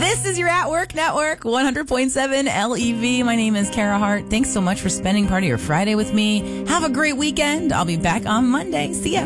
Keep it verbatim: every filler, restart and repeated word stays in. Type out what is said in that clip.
This is your At Work Network, one hundred point seven L E V. My name is Kara Hart. Thanks so much for spending part of your Friday with me. Have a great weekend. I'll be back on Monday. See ya.